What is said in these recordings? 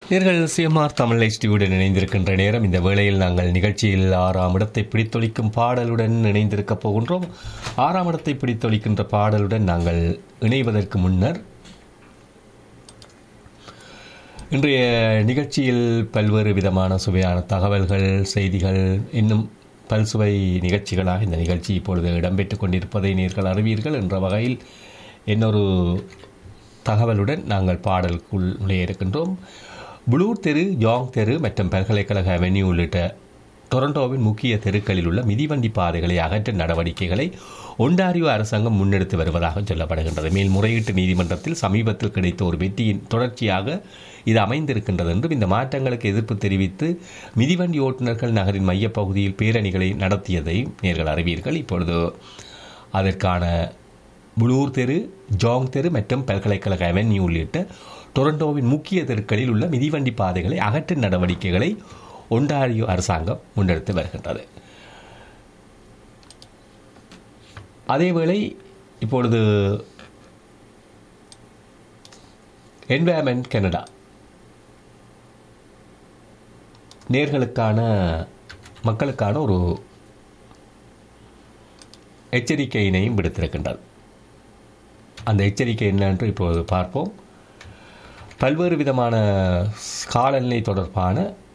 நேர்கள் சிஎம்ஆர் தமிழ் HDயுடன் இணைந்திருக்கின்ற நேரம். இந்த வேளையில் நாங்கள் நிகழ்ச்சியில் 6ஆம் இடத்தை பிடித்தொழிக்கும் பாடலுடன் இணைந்திருக்கப் போகின்றோம். 6ஆம் இடத்தை பிடித்தொழிக்கின்ற பாடலுடன் நாங்கள் இணைவதற்கு முன்னர் இன்றைய நிகழ்ச்சியில் பல்வேறு விதமான சுவையான தகவல்கள், செய்திகள், இன்னும் பல்சுவை நிகழ்ச்சிகளாக இந்த நிகழ்ச்சி இப்பொழுது இடம்பெற்றுக் கொண்டிருப்பதை நேர்கள் அறிவீர்கள். என்ற வகையில் இன்னொரு தகவலுடன் நாங்கள் பாடலுக்குள் நுழைய இருக்கின்றோம். புளூர் தெரு, யாங் தெரு மற்றும் பல்கலைக்கழக அவென்யூ உள்ளிட்ட டொரண்டோவின் முக்கிய தெருக்களில் உள்ள மிதிவண்டி பாதைகளை அகற்றும் நடவடிக்கைகளை ஒன்டாரியோ அரசாங்கம் முன்னெடுத்து வருவதாக சொல்லப்படுகின்றது. மேல்முறையீட்டு நீதிமன்றத்தில் சமீபத்தில் கிடைத்த ஒரு வெற்றியின் தொடர்ச்சியாக இது அமைந்திருக்கின்றது என்றும், இந்த மாற்றங்களுக்கு எதிர்ப்பு தெரிவித்து மிதிவண்டி ஓட்டுநர்கள் நகரின் மையப்பகுதியில் பேரணிகளை நடத்தியதை நேர்கள் அறிவீர்கள். இப்பொழுது அதற்கான புளூர் தெரு, ஜாங் தெரு மற்றும் பல்கலைக்கழக அவென்யூ உள்ளிட்ட டொரண்டோவின் முக்கிய தெருக்களில் உள்ள மிதிவண்டி பாதைகளை அகற்றும் நடவடிக்கைகளை ஒன்டாரியோ அரசாங்கம் முன்னெடுத்து வருகின்றது. அதேவேளை இப்பொழுது என்வாயர்மெண்ட் கனடா மக்களுக்கான ஒரு எச்சரிக்கையினையும் விடுத்திருக்கின்றது. அந்த எச்சரிக்கை என்னென்று இப்போது பார்ப்போம். பல்வேறு விதமான காலநிலை தொடர்பான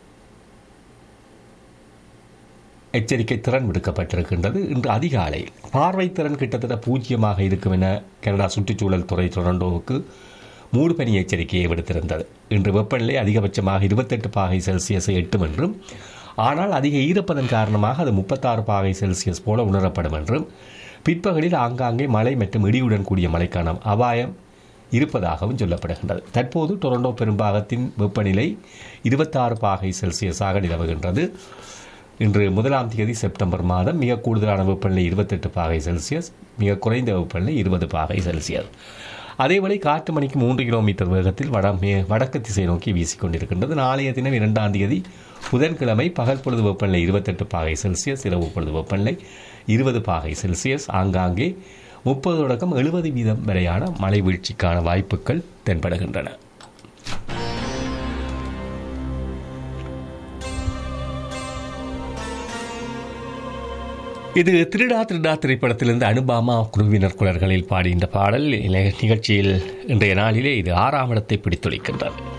எச்சரிக்கை திறன் விடுக்கப்பட்டிருக்கின்றது. இன்று அதிகாலையில் பார்வைத்திறன் கிட்டத்தட்ட 0 இருக்கும் என கனடா சுற்றுச்சூழல் துறை டொரண்டோவுக்கு மூடுபனி எச்சரிக்கையை விடுத்திருந்தது. இன்று வெப்பநிலை அதிகபட்சமாக 28°C எட்டும் என்றும், ஆனால் அதிக ஈரப்பதன் காரணமாக அது 36°C போல உணரப்படும் என்றும், பிற்பகலில் ஆங்காங்கே மழை மற்றும் இடியுடன் கூடிய மழைக்கான அபாயம் இருப்பதாகவும் சொல்லப்படுகின்றது. தற்போது டொரண்டோ பெரும்பாகத்தின் வெப்பநிலை 26°C நிலவுகின்றது. இன்று 1ஆம் தேதி செப்டம்பர் மாதம் மிக கூடுதலான வெப்பநிலை 28°C, மிக குறைந்த வெப்பநிலை 20°C. அதேவேளை காற்று மணிக்கு 3 கிலோமீட்டர் வேகத்தில் வடக்கு திசை நோக்கி வீசிக்கொண்டிருக்கின்றது. நாளைய தினம் 2ஆம் தேதி புதன்கிழமை பகல் பொழுது வெப்பநிலை 28°C, இரவு பொழுது வெப்பநிலை 20°C, ஆங்காங்கே 30 தொடக்கம் 70% வரையான மழை வீழ்ச்சிக்கான வாய்ப்புகள் தென்படுகின்றன. இது திருடா திருடா திரைப்படத்திலிருந்து அனுபாமா குழுவினர் குரல்களில் பாடுகின்ற பாடல். நிகழ்ச்சியில் இன்றைய நாளிலே இது 6ஆம் இடத்தை பிடித்துளிக்கின்றது.